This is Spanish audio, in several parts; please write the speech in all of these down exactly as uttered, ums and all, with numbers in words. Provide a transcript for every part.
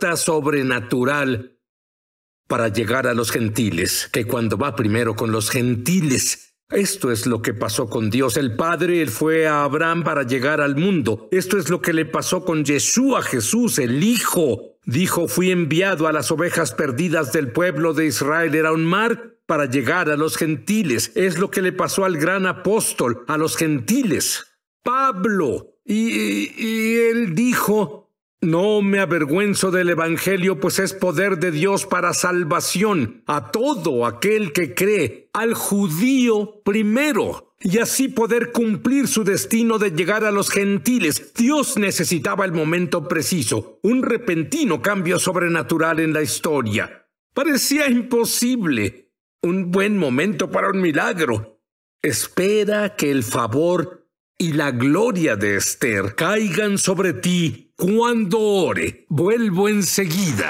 puerta sobrenatural para llegar a los gentiles, que cuando va primero con los gentiles. Esto es lo que pasó con Dios el Padre. Él fue a Abraham para llegar al mundo. Esto es lo que le pasó con Yeshua, Jesús, el Hijo. Dijo, fui enviado a las ovejas perdidas del pueblo de Israel. Era un mar para llegar a los gentiles. Es lo que le pasó al gran apóstol, a los gentiles, Pablo. Y, y él dijo, no me avergüenzo del evangelio, pues es poder de Dios para salvación a todo aquel que cree, al judío primero, y así poder cumplir su destino de llegar a los gentiles. Dios necesitaba el momento preciso, un repentino cambio sobrenatural en la historia. Parecía imposible, un buen momento para un milagro. Espera que el favor y la gloria de Esther caigan sobre ti cuando ore. Vuelvo enseguida.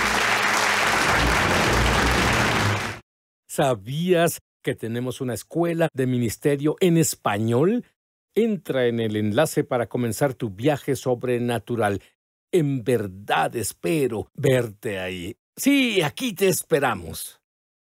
¿Sabías que tenemos una escuela de ministerio en español? Entra en el enlace para comenzar tu viaje sobrenatural. En verdad espero verte ahí. Sí, aquí te esperamos.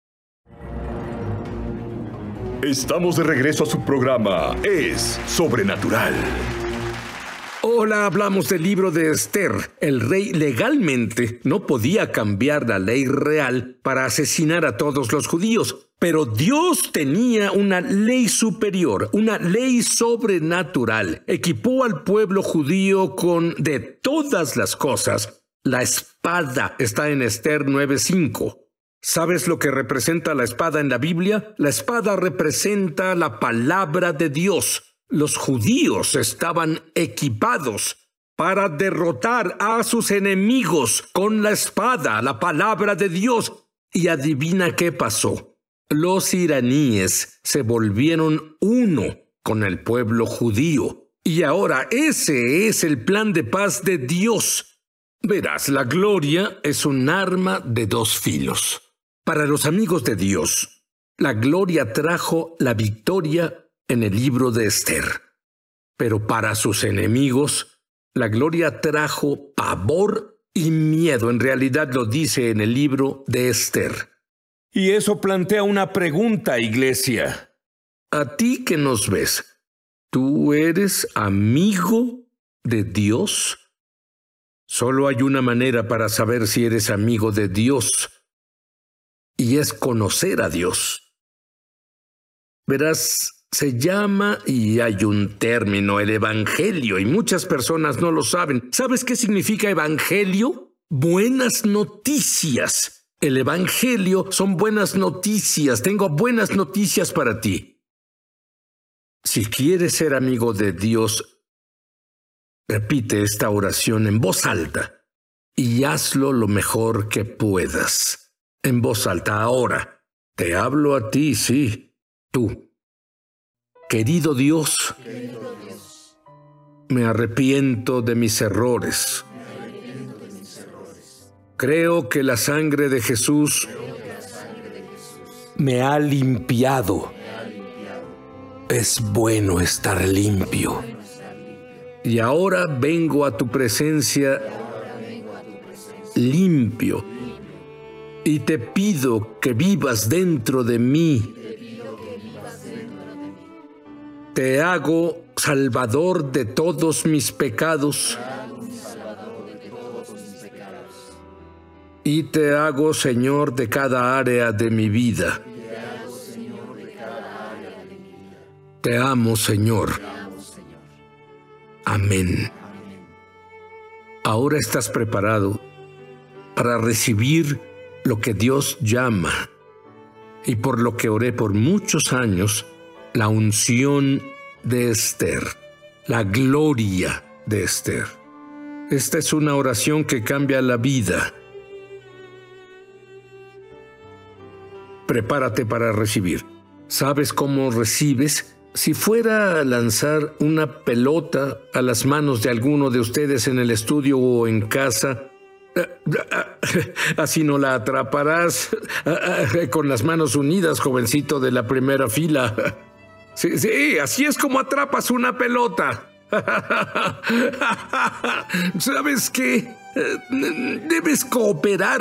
Estamos de regreso a su programa, Es Sobrenatural. Hola, hablamos del libro de Esther. El rey legalmente no podía cambiar la ley real para asesinar a todos los judíos, pero Dios tenía una ley superior, una ley sobrenatural. Equipó al pueblo judío con, de todas las cosas, la espada. Está en Esther nueve cinco. ¿Sabes lo que representa la espada en la Biblia? La espada representa la palabra de Dios. Los judíos estaban equipados para derrotar a sus enemigos con la espada, la palabra de Dios. Y adivina qué pasó. Los iraníes se volvieron uno con el pueblo judío. Y ahora ese es el plan de paz de Dios. Verás, la gloria es un arma de dos filos. Para los amigos de Dios, la gloria trajo la victoria en el libro de Esther. Pero para sus enemigos, la gloria trajo pavor y miedo. En realidad lo dice en el libro de Esther. Y eso plantea una pregunta, iglesia. A ti que nos ves, ¿tú eres amigo de Dios? Solo hay una manera para saber si eres amigo de Dios, y es conocer a Dios. Verás, se llama, y hay un término, el evangelio, y muchas personas no lo saben. ¿Sabes qué significa evangelio? Buenas noticias. El evangelio son buenas noticias. Tengo buenas noticias para ti. Si quieres ser amigo de Dios, repite esta oración en voz alta y hazlo lo mejor que puedas. En voz alta ahora. Te hablo a ti, sí, tú. Querido Dios, Querido Dios, me arrepiento de mis errores. me arrepiento de mis errores. Creo que la sangre de Jesús Creo que la sangre de Jesús me ha limpiado. me ha limpiado. Es bueno estar limpio. Bueno estar limpio. Y ahora vengo a tu presencia Ahora vengo a tu presencia limpio. Y te pido que vivas dentro de mí. te pido que vivas dentro de mí. Te hago salvador de todos mis pecados. Te hago un salvador de todos mis pecados. Y te hago Señor de cada área de mi vida. Te hago Señor de cada área de mi vida. Te amo, Señor. Te amo, Señor. Amén. Amén. Ahora estás preparado para recibir lo que Dios llama, y por lo que oré por muchos años, la unción de Esther, la gloria de Esther. Esta es una oración que cambia la vida. Prepárate para recibir. ¿Sabes cómo recibes? Si fuera a lanzar una pelota a las manos de alguno de ustedes en el estudio o en casa, así no la atraparás. Con las manos unidas, jovencito de la primera fila. Sí, sí, así es como atrapas una pelota. ¿Sabes qué? Eh, debes cooperar